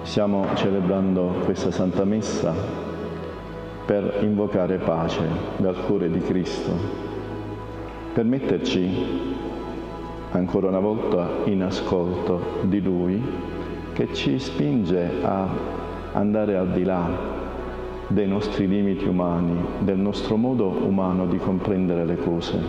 Stiamo celebrando questa Santa Messa per invocare pace dal cuore di Cristo, per metterci ancora una volta in ascolto di Lui, che ci spinge a andare al di là dei nostri limiti umani, del nostro modo umano di comprendere le cose.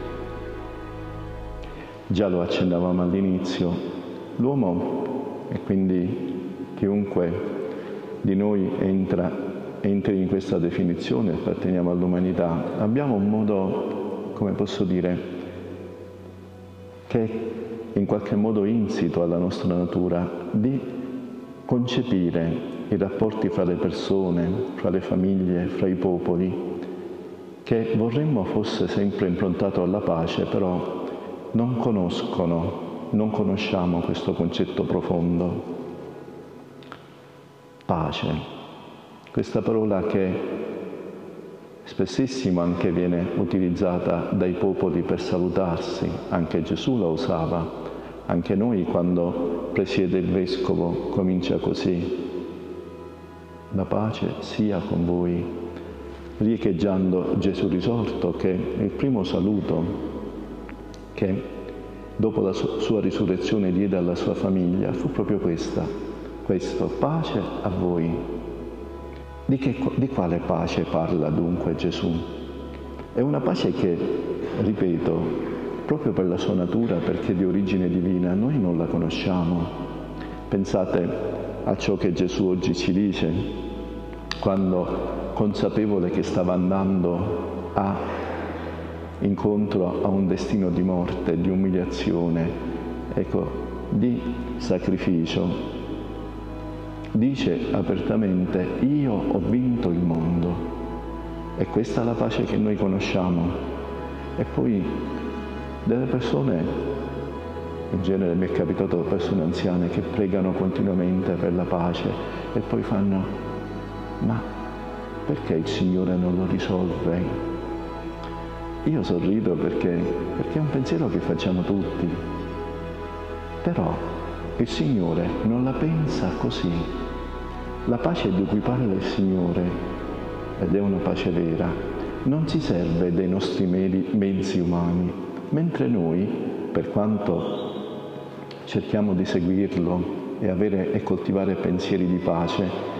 Già lo accennavamo all'inizio, l'uomo, e quindi chiunque di noi entri in questa definizione, apparteniamo all'umanità, abbiamo un modo, come posso dire, che è in qualche modo insito alla nostra natura, di concepire i rapporti fra le persone, fra le famiglie, fra i popoli, che vorremmo fosse sempre improntato alla pace, però non conosciamo questo concetto profondo. Pace, questa parola che spessissimo anche viene utilizzata dai popoli per salutarsi, anche Gesù la usava, anche noi quando presiede il Vescovo comincia così: la pace sia con voi, riecheggiando Gesù risorto, che il primo saluto che dopo la sua risurrezione diede alla sua famiglia fu proprio questo: pace a voi. Di quale pace parla dunque Gesù? È una pace che, ripeto, proprio per la sua natura, perché di origine divina, noi non la conosciamo. Pensate a ciò che Gesù oggi ci dice, quando, consapevole che stava andando incontro a un destino di morte, di umiliazione, di sacrificio, dice apertamente: io ho vinto il mondo. E questa è la pace che noi conosciamo. E poi delle persone, in genere mi è capitato persone anziane, che pregano continuamente per la pace e poi fanno: ma perché il Signore non lo risolve? Io sorrido perché è un pensiero che facciamo tutti. Però il Signore non la pensa così. La pace di cui parla il Signore, ed è una pace vera, non si serve dei nostri mezzi umani, mentre noi, per quanto cerchiamo di seguirlo e coltivare pensieri di pace,